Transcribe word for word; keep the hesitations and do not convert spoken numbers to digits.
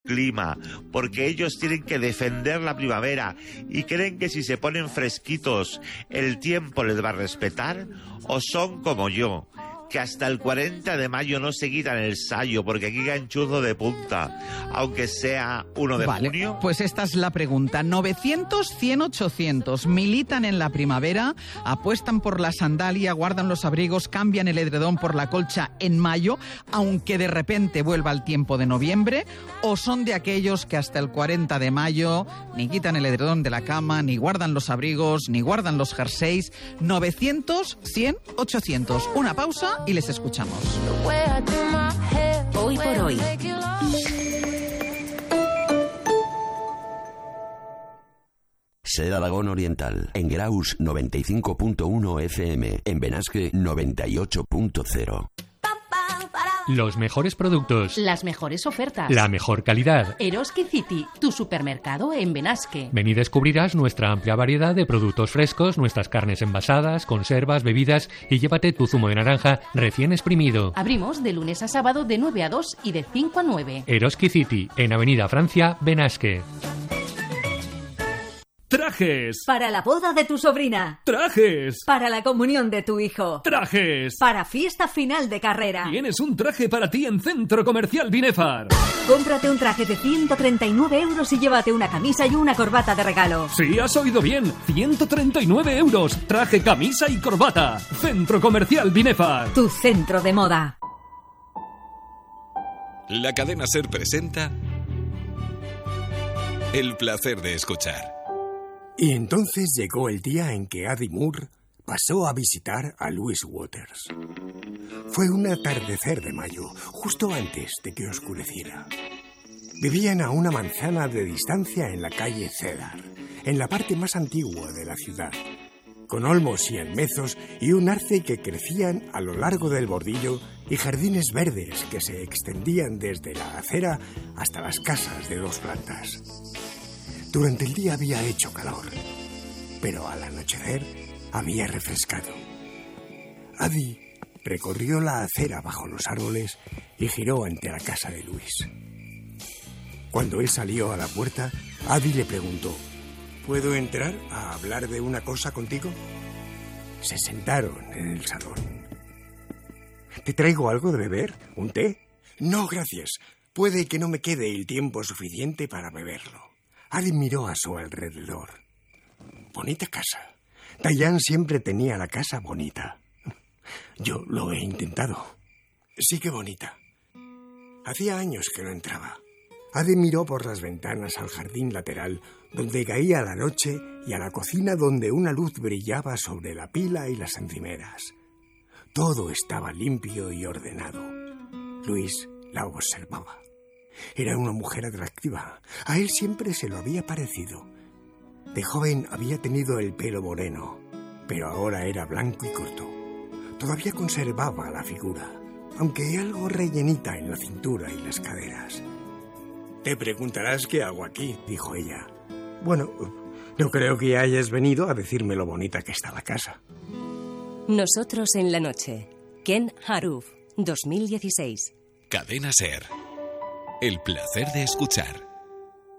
clima, porque ellos tienen que defender la primavera y creen que si se ponen fresquitos el tiempo les va a respetar, o son como yo, que hasta el cuarenta de mayo no se quitan el sayo porque aquí ganchuzo de punta, aunque sea uno de vale, junio. Pues esta es la pregunta. novecientos, cien, ochocientos. Militan en la primavera, apuestan por la sandalia, guardan los abrigos, cambian el edredón por la colcha en mayo, aunque de repente vuelva el tiempo de noviembre, o son de aquellos que hasta el cuarenta de mayo ni quitan el edredón de la cama, ni guardan los abrigos, ni guardan los jerseys. novecientos, cien, ochocientos. Una pausa y les escuchamos. Hoy por hoy. Ser Aragón Oriental. En Graus noventa y cinco punto uno F M. En Benasque noventa y ocho punto cero. Los mejores productos. Las mejores ofertas. La mejor calidad. Eroski City, tu supermercado en Benasque. Ven y descubrirás nuestra amplia variedad de productos frescos, nuestras carnes envasadas, conservas, bebidas y llévate tu zumo de naranja recién exprimido. Abrimos de lunes a sábado de nueve a dos y de cinco a nueve. Eroski City, en Avenida Francia, Benasque. ¡Trajes! Para la boda de tu sobrina. ¡Trajes! Para la comunión de tu hijo. ¡Trajes! Para fiesta final de carrera. Tienes un traje para ti en Centro Comercial Binefar. Cómprate un traje de ciento treinta y nueve euros y llévate una camisa y una corbata de regalo. Sí, has oído bien. ciento treinta y nueve euros. Traje, camisa y corbata. Centro Comercial Binefar. Tu centro de moda. La cadena SER presenta El placer de escuchar. Y entonces llegó el día en que Addie Moore pasó a visitar a Louis Waters. Fue un atardecer de mayo, justo antes de que oscureciera. Vivían a una manzana de distancia en la calle Cedar, en la parte más antigua de la ciudad, con olmos y almezos y un arce que crecían a lo largo del bordillo y jardines verdes que se extendían desde la acera hasta las casas de dos plantas. Durante el día había hecho calor, pero al anochecer había refrescado. Addie recorrió la acera bajo los árboles y giró ante la casa de Luis. Cuando él salió a la puerta, Addie le preguntó: ¿Puedo entrar a hablar de una cosa contigo? Se sentaron en el salón. ¿Te traigo algo de beber? ¿Un té? No, gracias. Puede que no me quede el tiempo suficiente para beberlo. Addie miró a su alrededor. Bonita casa. Diane siempre tenía la casa bonita. Yo lo he intentado. Sí que bonita. Hacía años que no entraba. Addie miró por las ventanas al jardín lateral, donde caía la noche, y a la cocina donde una luz brillaba sobre la pila y las encimeras. Todo estaba limpio y ordenado. Luis la observaba. Era una mujer atractiva. A él siempre se lo había parecido. De joven había tenido el pelo moreno, pero ahora era blanco y corto. Todavía conservaba la figura, aunque algo rellenita en la cintura y las caderas. Te preguntarás qué hago aquí, dijo ella. Bueno, no creo que hayas venido a decirme lo bonita que está la casa. Nosotros en la noche. Ken Haruf, dos mil dieciséis. Cadena SER. El placer de escuchar.